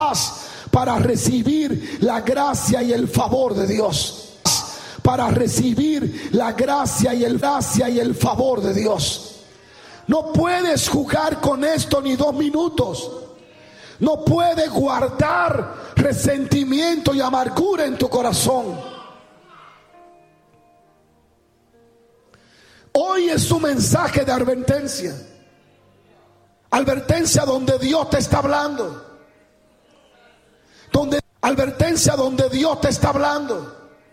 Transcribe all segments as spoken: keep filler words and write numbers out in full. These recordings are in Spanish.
para recibir la gracia y el favor de Dios. Para recibir la gracia y el gracia y el favor de Dios. No puedes jugar con esto ni dos minutos. No puedes guardar resentimiento y amargura en tu corazón. Hoy es un mensaje de advertencia. Advertencia donde Dios te está hablando. Donde, advertencia donde Dios te está hablando.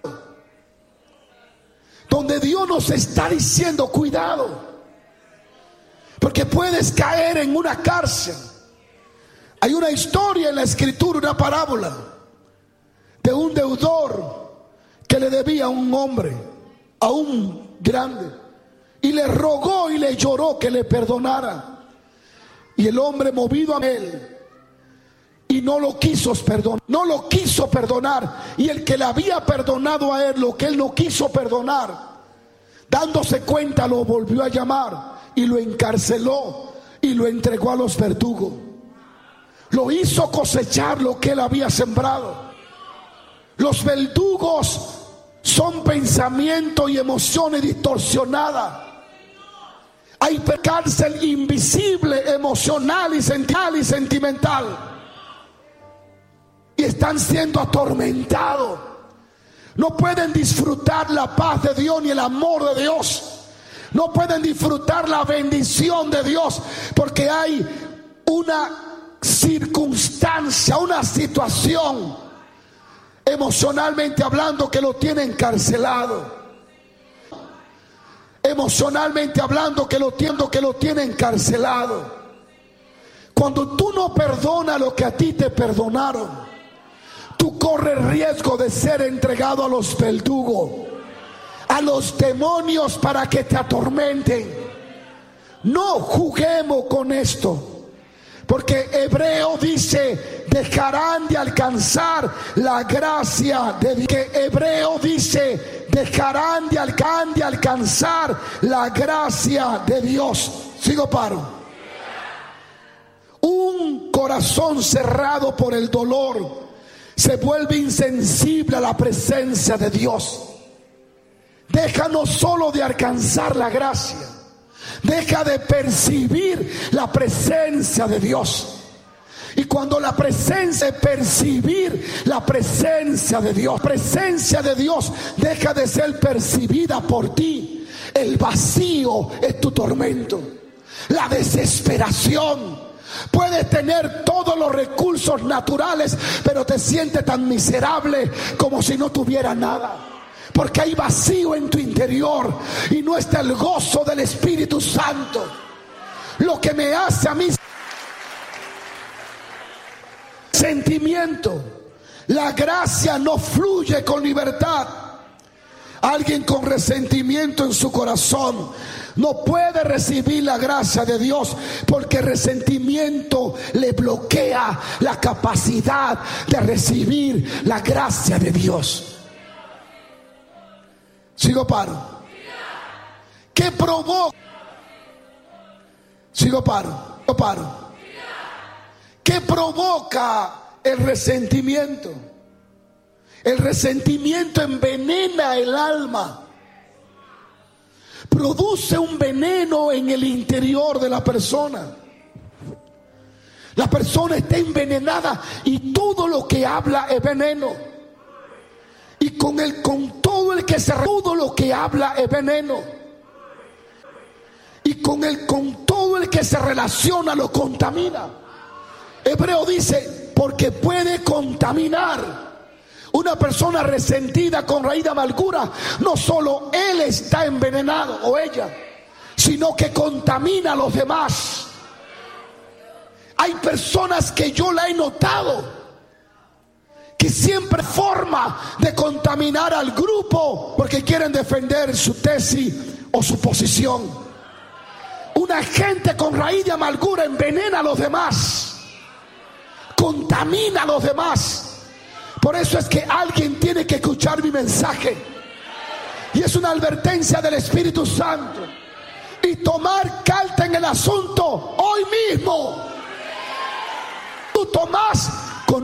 Donde Dios nos está diciendo cuidado. Porque puedes caer en una cárcel. Hay una historia en la escritura, una parábola de un deudor que le debía a un hombre, a un grande, y le rogó y le lloró que le perdonara. Y el hombre, movido a él, y no lo quiso perdonar, no lo quiso perdonar. Y el que le había perdonado a él lo que él no quiso perdonar, dándose cuenta, lo volvió a llamar y lo encarceló y lo entregó a los verdugos. Lo hizo cosechar lo que él había sembrado. Los verdugos son pensamientos y emociones distorsionadas. Hay cárcel invisible, emocional y sentimental y sentimental. Y están siendo atormentados. No pueden disfrutar la paz de Dios ni el amor de Dios. No pueden disfrutar la bendición de Dios porque hay una circunstancia, una situación, emocionalmente hablando, que lo tiene encarcelado. Emocionalmente hablando que lo tiene, que lo tiene encarcelado. Cuando tú no perdonas lo que a ti te perdonaron, tú corres riesgo de ser entregado a los verdugos, a los demonios, para que te atormenten. No juguemos con esto. Porque Hebreo dice, dejarán de alcanzar la gracia de Dios. Que Hebreo dice, dejarán de, alcan- de alcanzar la gracia de Dios. Sigo paro. Un corazón cerrado por el dolor se vuelve insensible a la presencia de Dios. Deja no solo de alcanzar la gracia, deja de percibir la presencia de Dios. Y cuando la presencia, percibir la presencia de Dios, presencia de Dios deja de ser percibida por ti, el vacío es tu tormento, la desesperación. Puedes tener todos los recursos naturales, pero te sientes tan miserable como si no tuviera nada. Porque hay vacío en tu interior y no está el gozo del Espíritu Santo. Lo que me hace a mí sentimiento. La gracia no fluye con libertad. Alguien con resentimiento en su corazón no puede recibir la gracia de Dios, porque el resentimiento le bloquea la capacidad de recibir la gracia de Dios. Sigo paro. ¿Qué provoca? Sigo paro. Sigo paro. ¿Qué provoca el resentimiento? El resentimiento envenena el alma. Produce un veneno en el interior de la persona. La persona está envenenada y todo lo que habla es veneno. Y con el con todo el que se todo lo que habla es veneno. Y con el con todo el que se relaciona lo contamina. Hebreo dice, porque puede contaminar. Una persona resentida con raíz de amargura, no solo él está envenenado o ella, sino que contamina a los demás. Hay personas que yo la he notado que siempre forma de contaminar al grupo porque quieren defender su tesis o su posición. Una gente con raíz de amargura envenena a los demás, contamina a los demás. Por eso es que alguien tiene que escuchar mi mensaje, y es una advertencia del Espíritu Santo, y tomar carta en el asunto hoy mismo. Tú tomas